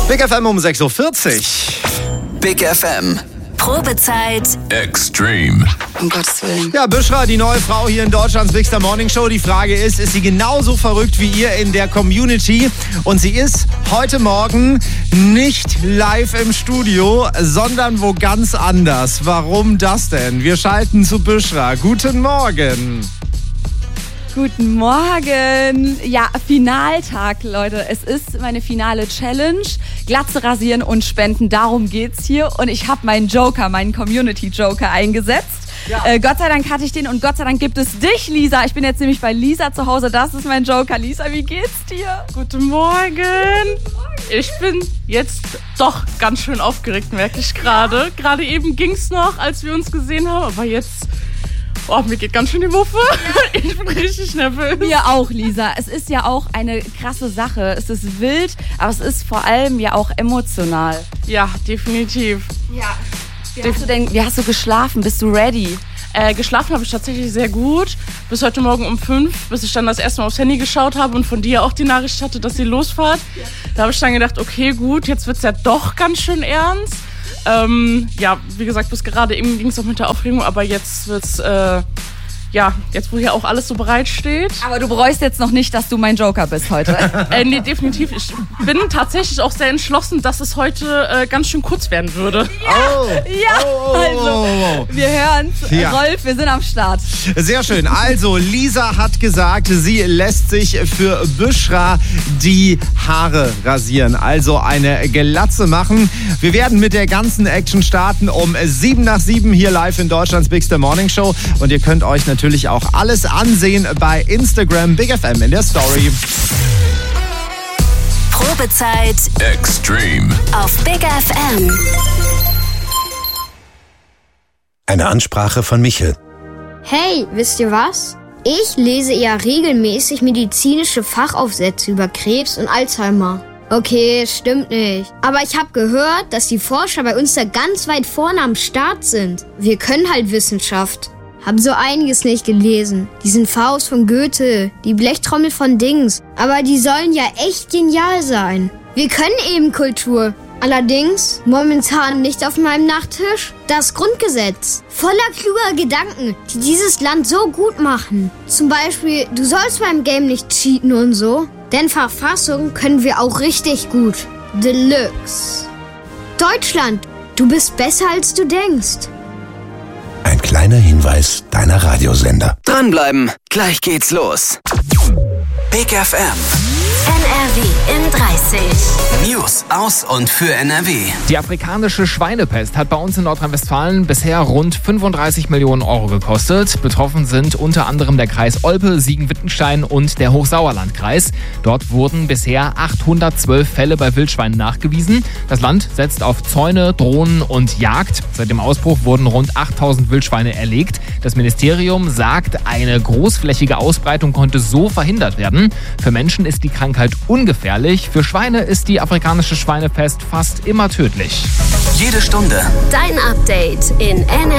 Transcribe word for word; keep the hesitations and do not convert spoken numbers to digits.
Big F M um sechs Uhr vierzig. Big F M. Probezeit Extreme. Um Gottes Willen. Ja, Büschra, die neue Frau hier in Deutschlands Bigster Morning Show. Die Frage ist, ist sie genauso verrückt wie ihr in der Community? Und sie ist heute Morgen nicht live im Studio, sondern wo ganz anders. Warum das denn? Wir schalten zu Büschra. Guten Morgen. Guten Morgen. Ja, Finaltag, Leute. Es ist meine finale Challenge. Glatze rasieren und spenden, darum geht's hier. Und ich habe meinen Joker, meinen Community-Joker eingesetzt. Ja. Äh, Gott sei Dank hatte ich den und Gott sei Dank gibt es dich, Lisa. Ich bin jetzt nämlich bei Lisa zu Hause. Das ist mein Joker. Lisa, wie geht's dir? Guten Morgen. Ich bin jetzt doch ganz schön aufgeregt, merke ich gerade. Gerade eben ging's noch, als wir uns gesehen haben, aber jetzt... Oh, mir geht ganz schön die Muffe. Ich bin richtig nervös. Mir auch, Lisa. Es ist ja auch eine krasse Sache. Es ist wild, aber es ist vor allem ja auch emotional. Ja, definitiv. Ja. Wie hast du denn, wie hast du geschlafen? Bist du ready? Äh, geschlafen habe ich tatsächlich sehr gut. Bis heute Morgen um fünf, bis ich dann das erste Mal aufs Handy geschaut habe und von dir auch die Nachricht hatte, dass sie losfahrt. Ja. Da habe ich dann gedacht, okay, gut, jetzt wird's ja doch ganz schön ernst. Ähm, ja, wie gesagt, bis gerade eben ging es auch mit der Aufregung, aber jetzt wird's, äh, ja, jetzt wo hier auch alles so bereit steht. Aber du bereust jetzt noch nicht, dass du mein Joker bist heute. äh, nee, definitiv. Ich bin tatsächlich auch sehr entschlossen, dass es heute äh, ganz schön kurz werden würde. Ja, oh. ja. Oh, oh, also, oh, oh. wir hören's. Ja. Rolf, wir sind am Start. Sehr schön. Also, Lisa hat gesagt, sie lässt sich für Büschra die Haare rasieren. Also eine Glatze machen. Wir werden mit der ganzen Action starten um sieben nach sieben hier live in Deutschlands Bigster Morning Show. Und ihr könnt euch natürlich auch alles ansehen bei Instagram Big F M in der Story. Probezeit Extreme. auf Big F M. Eine Ansprache von Michel. Hey, wisst ihr was? Ich lese ja regelmäßig medizinische Fachaufsätze über Krebs und Alzheimer. Okay, stimmt nicht. Aber ich habe gehört, dass die Forscher bei uns da ganz weit vorne am Start sind. Wir können halt Wissenschaft. Hab so einiges nicht gelesen. Diesen Faust von Goethe, die Blechtrommel von Dings. Aber die sollen ja echt genial sein. Wir können eben Kultur. Allerdings momentan nicht auf meinem Nachttisch das Grundgesetz. Voller kluger Gedanken, die dieses Land so gut machen. Zum Beispiel, du sollst beim Game nicht cheaten und so. Denn Verfassung können wir auch richtig gut. Deluxe. Deutschland, du bist besser als du denkst. Ein kleiner Hinweis deiner Radiosender. Dranbleiben, gleich geht's los. Big F M. N R W in dreißig. News aus und für N R W. Die afrikanische Schweinepest hat bei uns in Nordrhein-Westfalen bisher rund fünfunddreißig Millionen Euro gekostet. Betroffen sind unter anderem der Kreis Olpe, Siegen-Wittgenstein und der Hochsauerlandkreis. Dort wurden bisher achthundertzwölf Fälle bei Wildschweinen nachgewiesen. Das Land setzt auf Zäune, Drohnen und Jagd. Seit dem Ausbruch wurden rund achttausend Wildschweine erlegt. Das Ministerium sagt, eine großflächige Ausbreitung konnte so verhindert werden. Für Menschen ist die Krankheit ungefährlich. Für Schweine ist die afrikanische Schweinepest fast immer tödlich. Jede Stunde Dein Update in N R W.